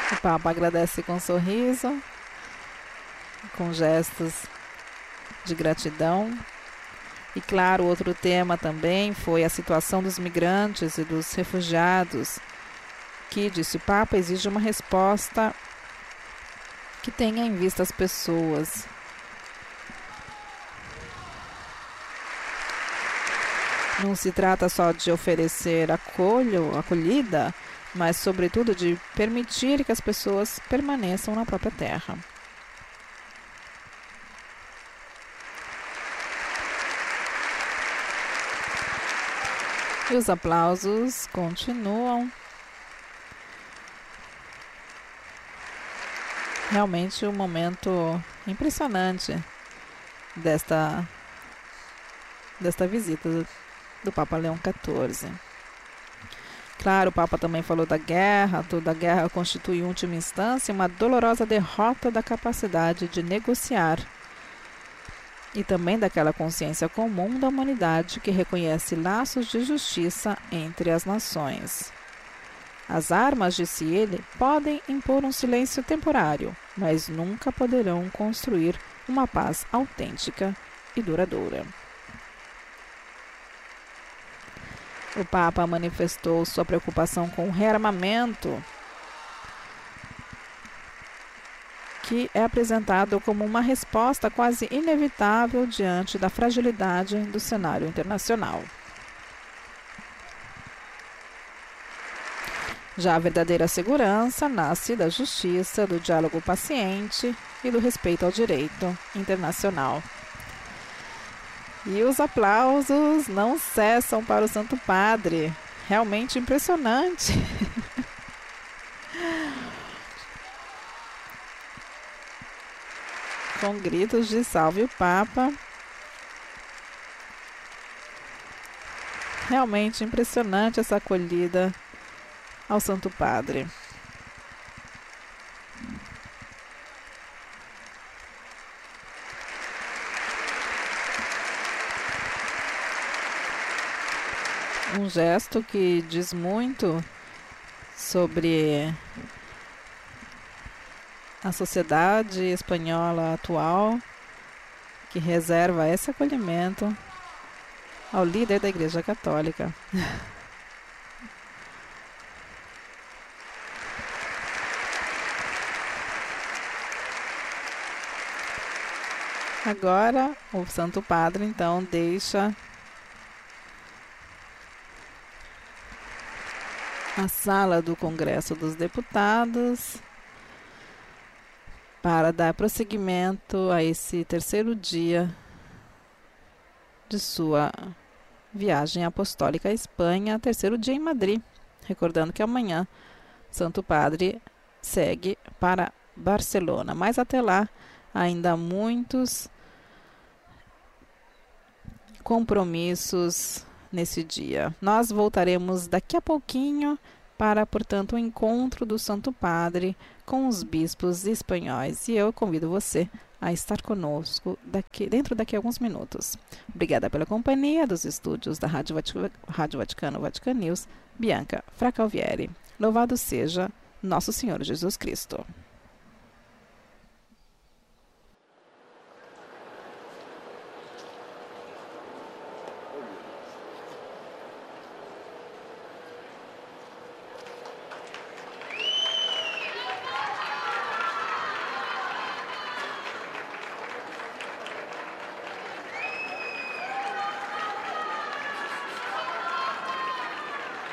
O Papa agradece com um sorriso, com gestos de gratidão. E claro, outro tema também foi a situação dos migrantes e dos refugiados, que, disse o Papa, exige uma resposta que tenha em vista as pessoas. Não se trata só de oferecer acolhida, mas sobretudo de permitir que as pessoas permaneçam na própria terra. E os aplausos continuam. Realmente um momento impressionante desta visita do Papa Leão XIV. Claro, o Papa também falou da guerra. Toda guerra constitui, em última instância, uma dolorosa derrota da capacidade de negociar e também daquela consciência comum da humanidade que reconhece laços de justiça entre as nações. As armas, disse ele, podem impor um silêncio temporário, mas nunca poderão construir uma paz autêntica e duradoura. O Papa manifestou sua preocupação com o rearmamento, que é apresentado como uma resposta quase inevitável diante da fragilidade do cenário internacional. Já a verdadeira segurança nasce da justiça, do diálogo paciente e do respeito ao direito internacional. E os aplausos não cessam para o Santo Padre. Realmente impressionante. Com gritos de salve o Papa. Realmente impressionante essa acolhida ao Santo Padre. Um gesto que diz muito sobre a sociedade espanhola atual, que reserva esse acolhimento ao líder da Igreja Católica. Agora, o Santo Padre, então, deixa a sala do Congresso dos Deputados para dar prosseguimento a esse terceiro dia de sua viagem apostólica à Espanha, terceiro dia em Madrid. Recordando que amanhã Santo Padre segue para Barcelona, mas até lá ainda há muitos compromissos nesse dia. Nós voltaremos daqui a pouquinho para, portanto, o encontro do Santo Padre com os bispos espanhóis. E eu convido você a estar conosco dentro daqui a alguns minutos. Obrigada pela companhia dos estúdios da Rádio Vaticano, Vatican News, Bianca Fracalvieri. Louvado seja Nosso Senhor Jesus Cristo.